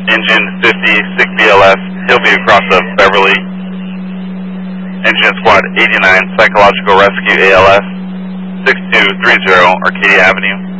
engine 50, 6 BLS, he'll be across of Beverly. Engine Squad 89, Psychological Rescue ALS, 6230 Arcadia Avenue.